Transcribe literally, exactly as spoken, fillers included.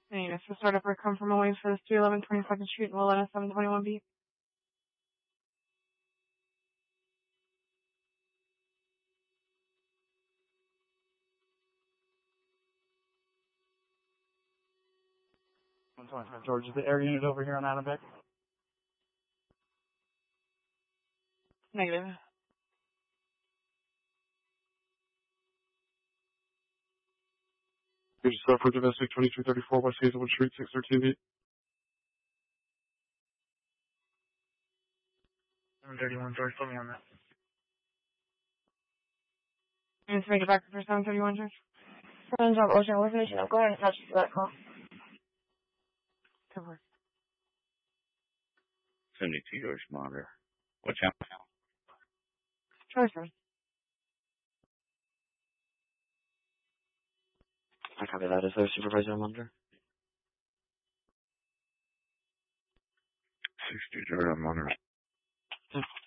Negative. So start up or come from away for this three eleven twenty-second Street and we'll let us seven twenty-one B. one twenty-five George, is the air unit over here on Adam Beck? Negative. You just start for domestic twenty-two thirty-four West Hazelwood Street, six thirteen B. seven thirty-one George, put me on that. And to make it back for seven thirty-one George. Seven job Ocean, we're finishing up. Go ahead and touch that call. Good work. seventy-two George monitor. What channel? Choice room. I copy that. Is there a supervisor on monitor? sixty George on monitor. Hmm.